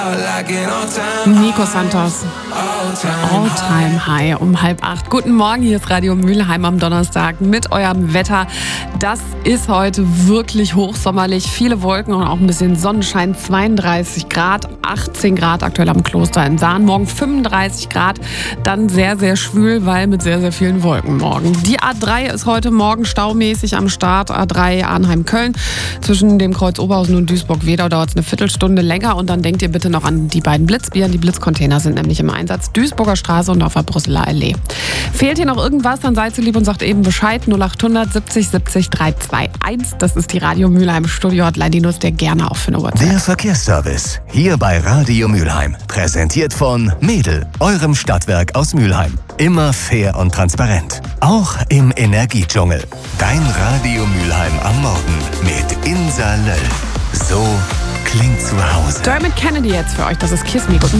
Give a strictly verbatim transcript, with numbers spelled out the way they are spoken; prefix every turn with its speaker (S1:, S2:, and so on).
S1: Nico Santos, All-Time High um halb acht. Guten Morgen, hier ist Radio Mülheim am Donnerstag mit eurem Wetter. Das ist heute wirklich hochsommerlich. Viele Wolken und auch ein bisschen Sonnenschein. zweiunddreißig Grad, achtzehn Grad aktuell am Kloster in Sahn. Morgen fünfunddreißig Grad, dann sehr, sehr schwül, weil mit sehr, sehr vielen Wolken morgen. Die A drei ist heute Morgen staumäßig am Start. A drei Arnheim-Köln. Zwischen dem Kreuz Oberhausen und Duisburg-Wedau dauert es eine Viertelstunde länger. Und dann denkt ihr bitte noch an die beiden Blitzbieren. Die Blitzcontainer sind nämlich im Einsatz. Duisburger Straße und auf der Brüsseler Allee. Fehlt hier noch irgendwas, dann seid so lieb und sagt eben Bescheid. null acht hundert siebzig siebzig drei zwei eins. Das ist die Radio Mülheim Studio Hotline. Die nutzt ihr gerne auch für eine Uhrzeit.
S2: Der Verkehrsservice. Hier bei Radio Mülheim. Präsentiert von Mädel, eurem Stadtwerk aus Mülheim. Immer fair und transparent. Auch im Energiedschungel. Dein Radio Mülheim am Morgen mit Insa Löll. So klingt zu Hause.
S1: Dermot Kennedy jetzt für euch. Das ist Kiss Me. Guten